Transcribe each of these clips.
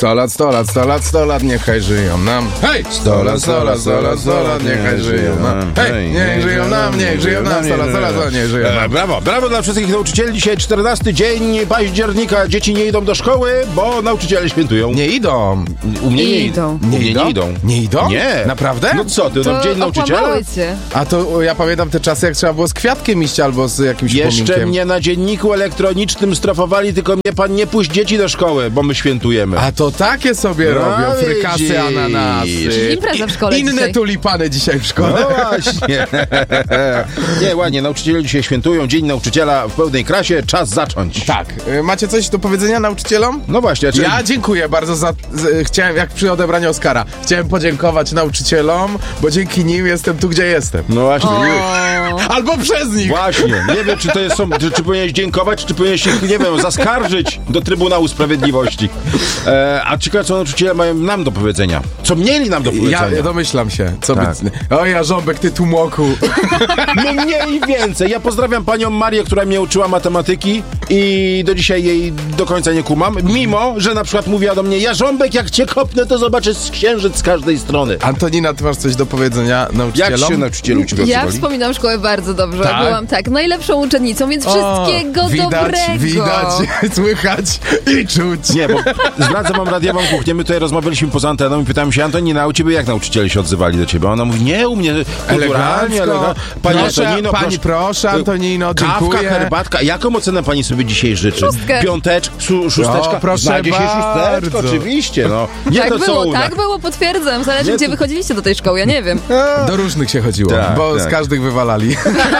100 lat, 100 lat, 100 lat, 100 lat, niechaj żyją nam. Hej! 100 lat, 100 lat, 100 lat, 100 lat, niechaj żyją nam. Hej! Niech żyją nam, niech żyją nam, 100 lat, 100 lat, niech żyją nam. Brawo dla wszystkich nauczycieli. Dzisiaj 14 dzień października. Dzieci nie idą do szkoły, bo nauczyciele świętują. Nie idą. U mnie nie idą. U mnie nie idą. Nie idą? Nie. Naprawdę? No co ty, no dzień nauczyciela? A to ja pamiętam te czasy, jak trzeba było z kwiatkiem iść albo z jakimś Jeszcze pominkiem. mnie na dzienniku elektronicznym strofowali, tylko mnie pan nie puść dzieci do szkoły, bo my świętujemy. A to takie sobie robią, frykasy, widzisz. ananasy. Impreza w szkole Inne dzisiaj. tulipany dzisiaj w szkole. No właśnie. Nie, ładnie, nauczyciele dzisiaj świętują. Dzień nauczyciela w pełnej krasie. Czas zacząć. Tak. Macie coś do powiedzenia nauczycielom? No właśnie. Ja dziękuję bardzo chciałem, jak przy odebraniu Oscara, chciałem podziękować nauczycielom, bo dzięki nim jestem tu, gdzie jestem. No właśnie. Albo przez nich. Właśnie. Nie wiem, czy to jest, czy powinieneś dziękować, czy powinieneś ich, nie wiem, zaskarżyć do Trybunału Sprawiedliwości. A ciekawe, co nauczyciele mają nam do powiedzenia. Co mieli nam do powiedzenia. Ja domyślam się. Co Tak. by... O ja, Żąbek, ty tłumoku. No mniej więcej. Ja pozdrawiam panią Marię, która mnie uczyła matematyki i do dzisiaj jej do końca nie kumam, mimo, że na przykład mówiła do mnie: ja, Żąbek, jak cię kopnę, to zobaczysz księżyc z każdej strony. Antonina, ty masz coś do powiedzenia nauczycielom? Jak się nauczycielu u ciebie Ja odzywali? wspominam szkołę bardzo dobrze. Tak? Byłam najlepszą uczennicą, więc wszystkiego dobrego. Widać, słychać i czuć. Nie, bo zdradzę wam radiową kuchnię. My tutaj rozmawialiśmy poza anteną i pytałem się: Antonina, u ciebie jak nauczyciele się odzywali do ciebie? Ona mówi: nie, u mnie kulturalnie, Pani Proszę, Antonino, proszę, Antonino, kawka, dziękuję. herbatka. Jaką ocenę pani sobie dzisiaj życzy? Szóstkę. Szósteczka? O, proszę Znajdzie się szósteczka, bardzo. oczywiście, no. Nie Tak to co było, u nas. tak było, potwierdzam. Zależy, Nie, gdzie to- wychodziliście do tej szkoły, ja nie wiem. Do różnych się chodziło, Tak, bo tak. z każdych wywalali.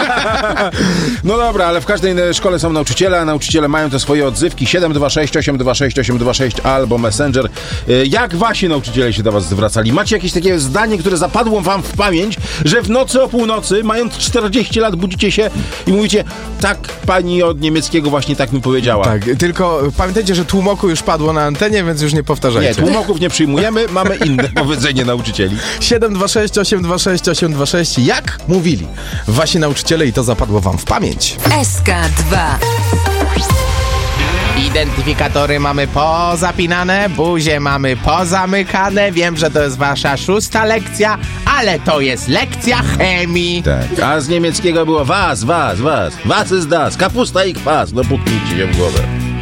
No dobra, ale w każdej szkole są nauczyciele, a nauczyciele mają te swoje odzywki 726 826 826 albo Messenger. Jak wasi nauczyciele się do was zwracali? Macie jakieś takie zdanie, które zapadło wam w pamięć, że w nocy o północy, mając 40 lat, budzicie się i mówicie: tak, pani od niemieckiego właśnie tak mi powiedziała. Tak, tylko pamiętajcie, że tłumoku już padło na antenie, więc już nie powtarzajcie. Nie, tłumoków nie przyjmujemy, mamy inne powiedzenie nauczycieli. 726 826 826. Jak mówili wasi nauczyciele i to zapadło wam w pamięć? SK2. Identyfikatory mamy pozapinane, buzie mamy pozamykane. Wiem, że to jest wasza 6. lekcja, ale to jest lekcja chemii. Tak, a z niemieckiego było was. Was ist das, kapusta i kwas. No puknijcie się w głowę.